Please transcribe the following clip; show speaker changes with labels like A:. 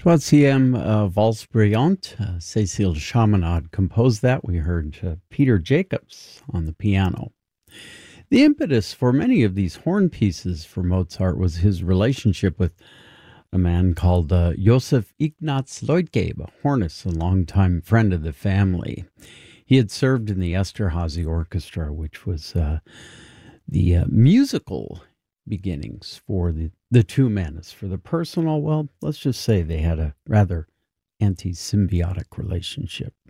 A: Troisième Valse Brillante, Cécile Chaminade composed that. We heard Peter Jacobs on the piano. The impetus for many of these horn pieces for Mozart was his relationship with a man called Joseph Ignaz Leutgeb, a hornist, a longtime friend of the family. He had served in the Esterhazy Orchestra, which was the musical beginnings for the two men. As for the personal, well, let's just say they had a rather anti-symbiotic relationship.